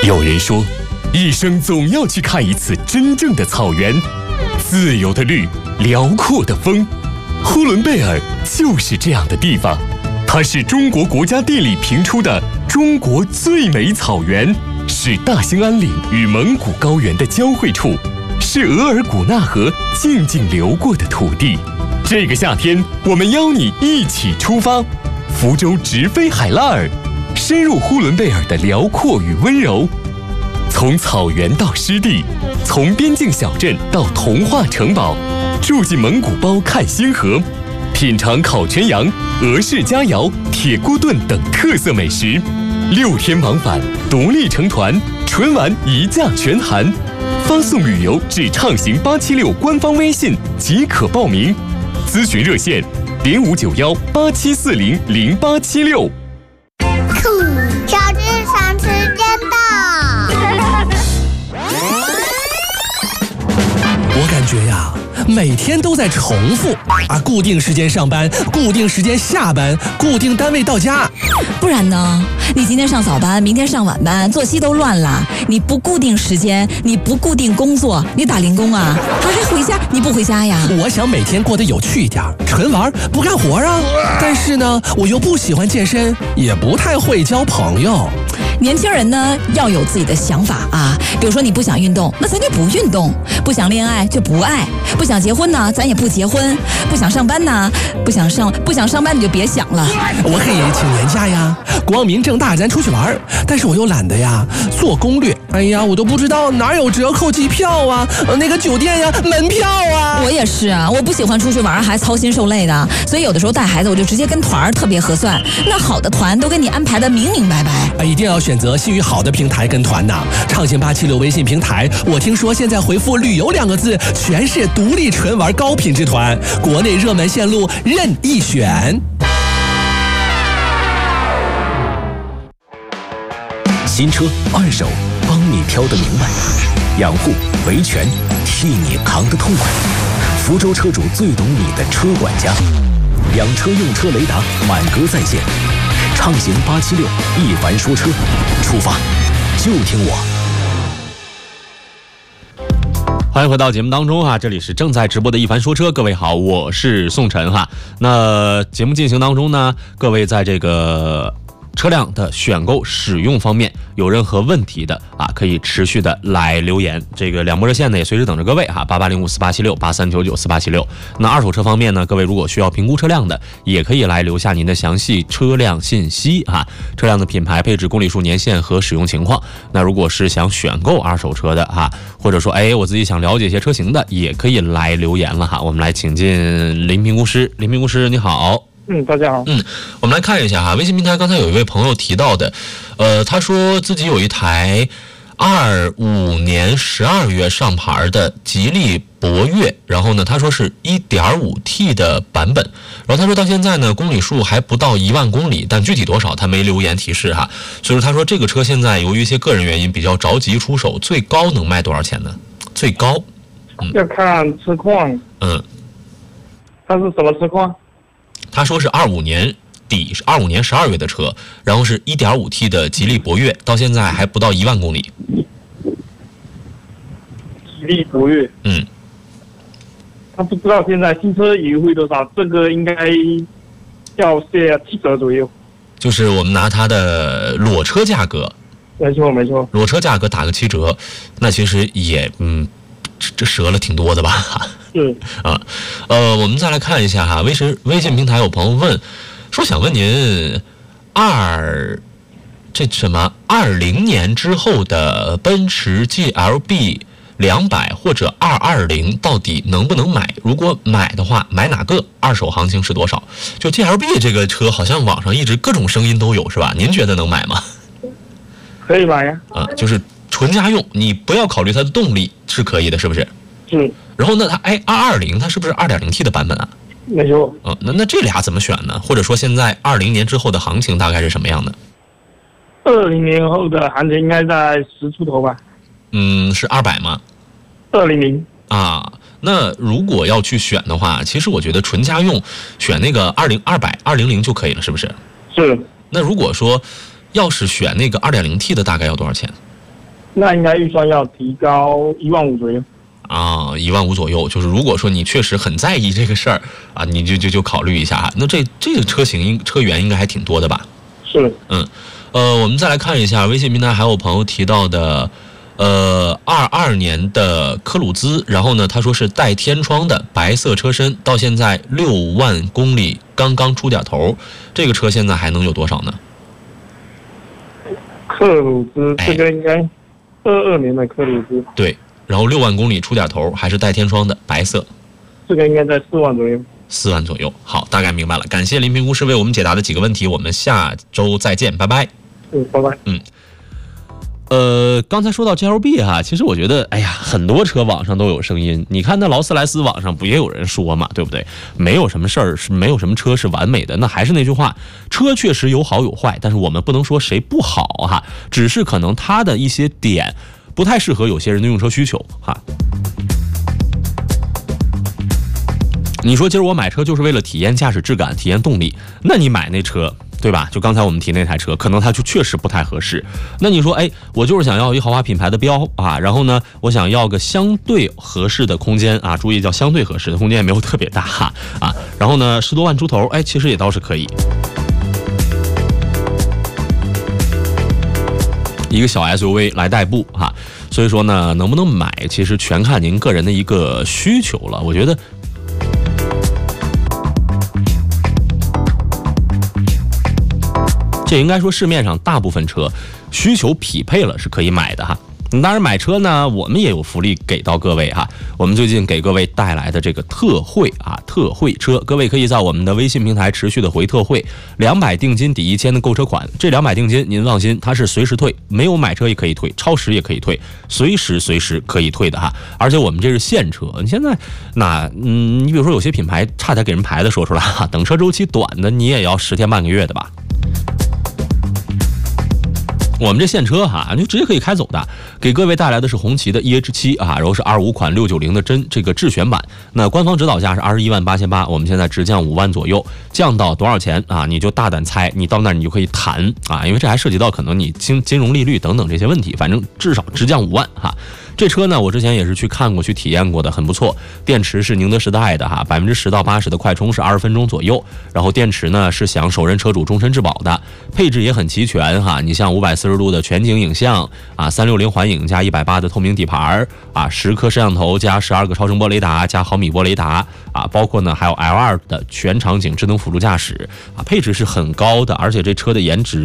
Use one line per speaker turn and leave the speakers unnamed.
有人说，一生总要去看一次真正的草原，自由的绿，辽阔的风。呼伦贝尔就是这样的地方，它是中国国家地理评出的中国最美草原，是大兴安岭与蒙古高原的交汇处，是额尔古纳河静静流过的土地。这个夏天，我们邀你一起出发，福州直飞海拉尔，深入呼伦贝尔的辽阔与温柔。从草原到湿地，从边境小镇到童话城堡，住进蒙古包看星河，品尝烤全羊、俄式佳肴、铁锅炖等特色美食。6天往返，独立成团，纯玩一价全含。发送旅游至畅行876官方微信即可报名。咨询热线059187400876。
小智长时间到。
我感觉呀，每天都在重复啊，固定时间上班，固定时间下班，固定单位到家。
不然呢？你今天上早班，明天上晚班，作息都乱了。你不固定时间，你不固定工作，你打零工啊？还回家？你不回家呀？
我想每天过得有趣一点，纯玩不干活啊。但是呢，我又不喜欢健身，也不太会交朋友。
年轻人呢，要有自己的想法啊。比如说你不想运动，那咱就不运动；不想恋爱就不爱；不想结婚呢，咱也不结婚；不想上班呢，不想上班你就别想了。
我可以请年假呀，光明正大咱出去玩，但是我又懒得呀做攻略。哎呀，我都不知道哪有折扣机票啊，那个酒店呀，门票啊。
我也是啊，我不喜欢出去玩还操心受累的，所以有的时候带孩子我就直接跟团特别合算。那好的团都给你安排的明明白白。
一定要选择信誉好的平台跟团呐。畅行876微信平台，我听说现在回复旅游2个字，全是独立纯玩高品质团，国内热门线路任意选。
新车二手，帮你挑得明白；养护维权，替你扛得痛快。福州车主最懂你的车管家，养车用车雷达满格在线。畅行876，一凡说车，出发就听我。
欢迎回到节目当中哈，这里是正在直播的一凡说车，各位好，我是宋晨哈。那节目进行当中呢，各位在这个车辆的选购使用方面有任何问题的啊，可以持续的来留言。这个两拨热线呢也随时等着各位哈，8805487683994876。那二手车方面呢，各位如果需要评估车辆的，也可以来留下您的详细车辆信息哈，车辆的品牌、配置、公里数、年限和使用情况。那如果是想选购二手车的哈，或者说我自己想了解一些车型的，也可以来留言了哈。我们来请进林评估师，林评估师你好。
大家好。
我们来看一下哈，微信平台刚才有一位朋友提到的，他说自己有一台25年12月上牌的吉利博越，然后呢，他说是 1.5T 的版本，然后他说到现在呢，公里数还不到1万公里，但具体多少他没留言提示哈，所以说他说这个车现在由于一些个人原因比较着急出手，最高能卖多少钱呢？最高，
要看车况。它是什么车况？
他说是25年底，25年12月的车，然后是 1.5T 的吉利博越，到现在还不到1万公里。
吉利博越。他不知道现在新车优惠多少，这个应该要7折左右。
就是我们拿它的裸车价格。
没错。
裸车价格打个7折，那其实也这折了挺多的吧？我们再来看一下哈，微信平台有朋友问说，想问您20年之后的奔驰 GLB 200或者220到底能不能买？如果买的话，买哪个？二手行情是多少？就 GLB 这个车，好像网上一直各种声音都有，是吧？您觉得能买吗？
可以买呀。
就是纯家用，你不要考虑它的动力是可以的，是不是？然后呢，它220它是不是 2.0T 的版本啊？
没错。
那这俩怎么选呢？或者说现在20年之后的行情大概是什么样的
？20年后的行情应该在10出头吧？
是200吗
？200
啊。那如果要去选的话，其实我觉得纯家用选那个200就可以了，是不是？
是。
那如果说要是选那个 2.0T 的，大概要多少钱
那应该预算要提高15000左右。
啊，15000左右，就是如果说你确实很在意这个事儿啊，你就考虑一下哈。那这个车源应该还挺多的吧？
是。
我们再来看一下微信平台，还有朋友提到的，22年的科鲁兹，然后呢，他说是带天窗的白色车身，到现在6万公里刚刚出点头，这个车现在还能有多少呢？
科鲁兹这个应该22年的科鲁兹。
对。然后6万公里出点头，还是带天窗的白色，
这个应该在4万左右。
4万左右，好，大概明白了。感谢林评估师为我们解答的几个问题，我们下周再见，拜拜。
拜拜。
刚才说到 GLB 哈，其实我觉得，哎呀，很多车网上都有声音。你看那劳斯莱斯网上不也有人说嘛，对不对？没有什么事儿，是没有什么车是完美的。那还是那句话，车确实有好有坏，但是我们不能说谁不好哈，只是可能它的一些点不太适合有些人的用车需求哈。你说今儿我买车就是为了体验驾驶质感、体验动力，那你买那车，对吧？就刚才我们提那台车，可能它就确实不太合适。那你说，哎，我就是想要一豪华品牌的标啊，然后呢，我想要个相对合适的空间啊，注意叫相对合适的空间，也没有特别大啊。然后呢，10多万出头，哎，其实也倒是可以。一个小 SUV 来代步哈，所以说呢，能不能买，其实全看您个人的一个需求了。我觉得，这应该说市面上大部分车需求匹配了是可以买的哈。当然买车呢，我们也有福利给到各位哈。我们最近给各位带来的这个特惠啊，特惠车，各位可以在我们的微信平台持续的回特惠，200定金抵1000的购车款。这200定金您放心，它是随时退，没有买车也可以退，超时也可以退，随时可以退的哈。而且我们这是现车，你现在你比如说有些品牌差点给人牌子说出来哈，等车周期短的你也要10天半个月的吧。我们这现车哈，就直接可以开走的。给各位带来的是红旗的 EH7啊，然后是25款690的这个智选版。那官方指导价是218800，我们现在直降5万左右，降到多少钱啊？你就大胆猜，你到那儿你就可以谈啊，因为这还涉及到可能你金融利率等等这些问题，反正至少直降5万哈。这车呢，我之前也是去看过、去体验过的，很不错。电池是宁德时代的哈，10%到80%的快充是20分钟左右。然后电池呢是享首任车主终身质保的，配置也很齐全哈。你像540度的全景影像啊，360环影加180的透明底盘啊，10颗摄像头加12个超声波雷达加毫米波雷达啊，包括呢还有 L2 的全场景智能辅助驾驶啊，配置是很高的，而且这车的颜值